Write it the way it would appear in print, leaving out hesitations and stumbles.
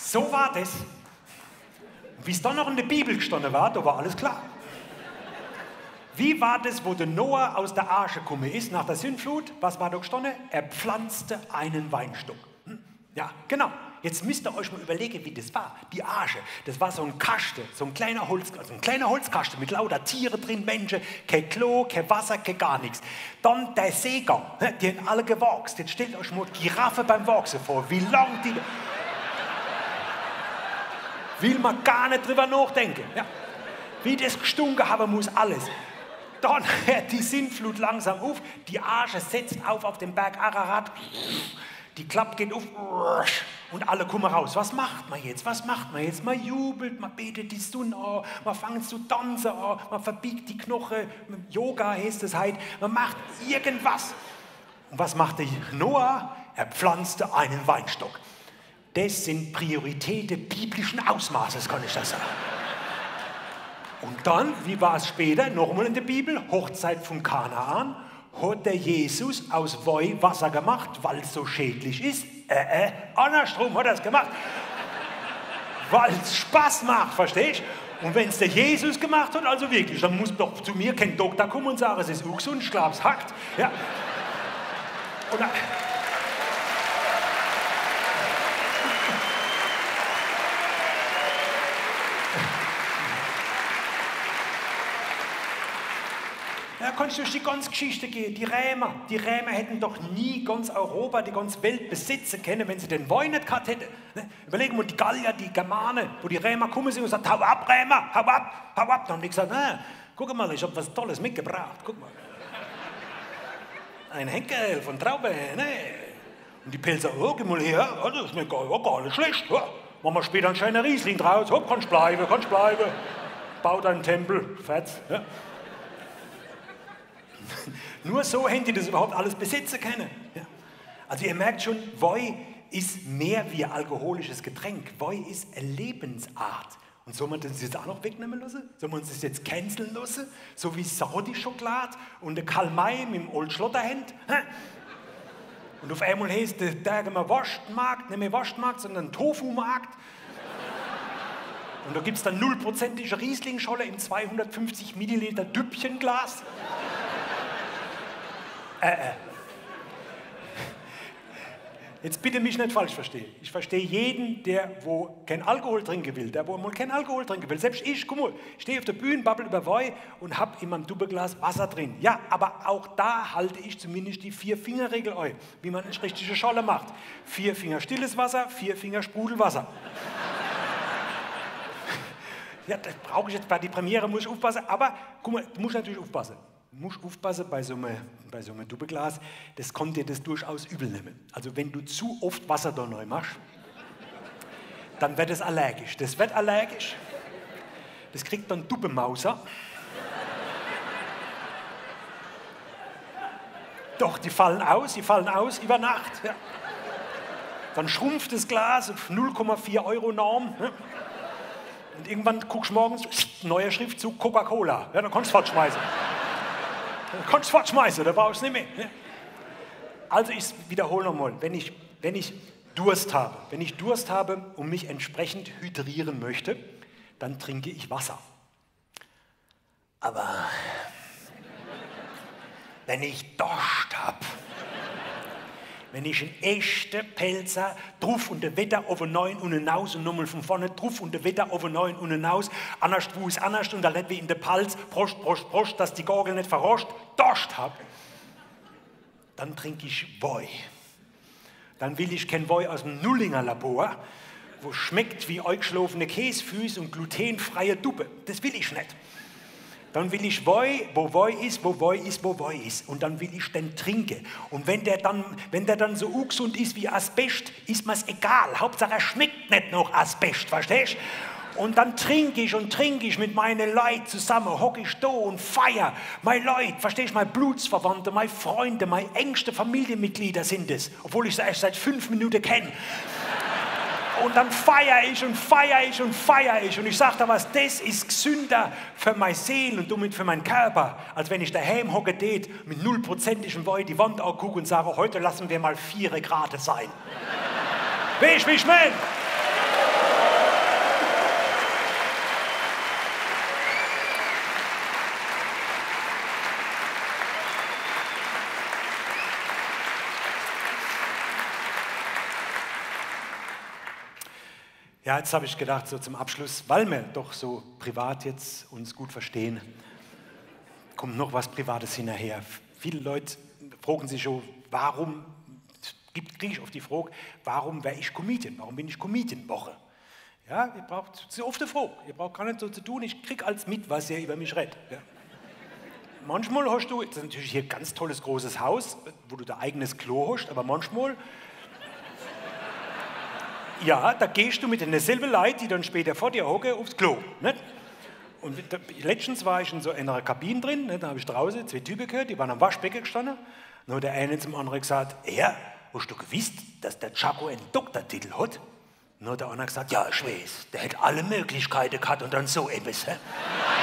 So war das. Wie es dann noch in der Bibel gestanden war, da war alles klar. Wie war das, wo der Noah aus der Arche gekommen ist, nach der Sintflut? Was war da gestanden? Er pflanzte einen Weinstock. Ja, genau. Jetzt müsst ihr euch mal überlegen, wie das war. Die Arche, das war so ein Kasten, so ein kleiner Holzkasten mit lauter Tiere drin, Menschen, kein Klo, kein Wasser, kein gar nichts. Dann der Seegang, die haben alle gewachsen. Jetzt stellt euch mal die Giraffe beim Wachsen vor, wie lang die... Will man gar nicht drüber nachdenken. Ja. Wie das gestunken haben muss, alles. Dann hört die Sintflut langsam auf, die Arche setzt auf den Berg Ararat, die Klappe geht auf und alle kommen raus. Was macht man jetzt? Was macht man jetzt? Man jubelt, man betet die Sonne an, man fängt zu tanzen an, man verbiegt die Knochen, Yoga heißt es halt, man macht irgendwas. Und was machte Noah? Er pflanzte einen Weinstock. Das sind Prioritäten biblischen Ausmaßes, kann ich das sagen. Und dann, wie war es später, nochmal in der Bibel, Hochzeit von Kanaan, hat der Jesus aus Weih Wasser gemacht, weil es so schädlich ist. Andersrum hat er es gemacht, weil es Spaß macht, verstehst du? Und wenn es der Jesus gemacht hat, also wirklich, dann muss doch zu mir kein Doktor kommen und sagen, es ist ungesund, ich glaube, es hackt. Ja. Und dann, da kannst du durch die ganze Geschichte gehen. Die Römer hätten doch nie ganz Europa, die ganze Welt besitzen können, wenn sie den Wein nicht gehabt hätten. Überlegen wir die Gallier, die Germanen, wo die Römer kommen sind und sagen, hau ab, Römer, hau ab, hau ab. Dann haben die gesagt, guck mal, ich habe was Tolles mitgebracht, guck mal. Ein Henkel von Traube, ne? Und die Pilzer, oh, geh mal her, das ist mir gar nicht schlecht. Ja. Machen wir später einen schönen Riesling draus, oh, kannst bleiben. Bau deinen Tempel, fertig. Ja. Nur so hätten die das überhaupt alles besitzen können. Ja. Also ihr merkt schon, Weih ist mehr wie ein alkoholisches Getränk. Weih ist eine Lebensart. Und soll man das jetzt auch noch wegnehmen lassen? Soll man das jetzt canceln lassen? So wie Saudi-Schokolade und der Karl May mit dem Old Schlotterhand? Und auf einmal heißt der Tag immer Wurstmarkt, nicht mehr Wurstmarkt, sondern Tofu-Markt. Und da gibt es dann 0%ige Rieslingscholle im 250 Milliliter Düppchenglas. Jetzt bitte mich nicht falsch verstehen. Ich verstehe jeden, der wo kein Alkohol trinken will, der wo mal kein Alkohol trinken will. Selbst ich, guck mal, stehe auf der Bühne, babbel über Weih und habe in meinem Doppelglas Wasser drin. Ja, aber auch da halte ich zumindest die 4-Finger-Regel ein, wie man eine richtige Scholle macht. 4 Finger stilles Wasser, 4 Finger Sprudelwasser. Ja, das brauche ich jetzt bei der Premiere, muss ich aufpassen. Aber guck mal, du musst natürlich aufpassen. Du musst aufpassen bei so einem Doppelglas, das kann dir das durchaus übel nehmen. Also wenn du zu oft Wasser da neu machst, dann wird es allergisch. Das wird allergisch, das kriegt dann Duppemauser. Doch, die fallen aus über Nacht. Ja. Dann schrumpft das Glas auf 0,4 Euro Norm. Ja. Und irgendwann guckst du morgens, neuer Schriftzug Coca-Cola. Ja, dann kannst du fortschmeißen. Da brauchst du nicht mehr. Also ich wiederhole nochmal, wenn ich Durst habe und mich entsprechend hydrieren möchte, dann trinke ich Wasser. Aber wenn ich Durst habe, wenn ich einen echten Pelzer drauf und der Wetter auf den Neuen und hinaus und nochmal von vorne drauf und der Wetter auf den Neuen und hinaus, anders wo ist anders und da nicht wie in der Palz, Prost, dass die Gurgel nicht verroscht, Durst hab, dann trinke ich Weih. Dann will ich kein Weih aus dem Nullinger Labor, wo schmeckt wie eingeschlafene Käsefüße und glutenfreie Duppe. Das will ich nicht. Dann will ich Weih, wo Weih ist. Und dann will ich den trinken. Und wenn der dann so ungesund ist wie Asbest, ist mir's egal. Hauptsache er schmeckt nicht nach Asbest, verstehst du? Und dann trinke ich mit meinen Leuten zusammen, hocke ich da und feier. Meine Leute, verstehst du, meine Blutsverwandte, meine Freunde, meine engste Familienmitglieder sind es, obwohl ich sie erst seit 5 Minuten kenne. Und dann feiere ich. Und ich sage da was, das ist gesünder für meine Seele und damit für meinen Körper, als wenn ich daheim hocke mit 0%igem Weih die Wand angucke und sage, heute lassen wir mal 4 Grad sein. Weißt du, wie ich meine? Ja, jetzt habe ich gedacht, so zum Abschluss, weil wir doch so privat jetzt uns gut verstehen, kommt noch was Privates hinterher. Viele Leute fragen sich schon, warum, kriege ich oft die Frage, warum wäre ich Comedian? Warum bin ich Comedian-Woche? Ja, ihr braucht, das ist oft eine Frage, ihr braucht gar nicht so zu tun, ich kriege alles mit, was ihr über mich redet. Ja. Manchmal hast du, das ist natürlich hier ein ganz tolles großes Haus, wo du dein eigenes Klo hast, aber manchmal, ja, da gehst du mit denselben Leuten, die dann später vor dir hocken, aufs Klo. Nicht? Und letztens war ich in so einer Kabine drin, ne, da habe ich draußen 2 Typen gehört, die waren am Waschbecken gestanden. Dann hat der eine zum anderen gesagt, ja, hast du gewusst, dass der Chaco einen Doktortitel hat? Dann hat der andere gesagt, ja, ich weiß, der hätte alle Möglichkeiten gehabt und dann so etwas. Hä?